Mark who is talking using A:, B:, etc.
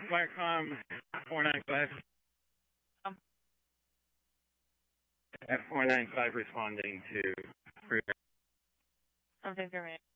A: Viacom 495.
B: Um,
A: At 495 responding to.
B: Victor,